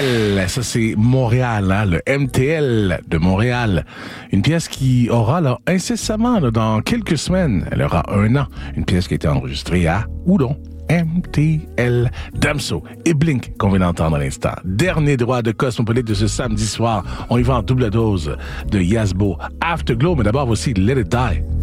MTL, ça c'est Montréal, hein, le MTL de Montréal. Une pièce qui aura là, incessamment, là, dans quelques semaines, elle aura 1 an. Une pièce qui a été enregistrée à Oudon. MTL, Damso et Blink qu'on vient d'entendre à l'instant. Dernier droit de Cosmopolite de ce samedi soir. On y va en double dose de Yasbo, Afterglow, mais d'abord aussi Let It Die.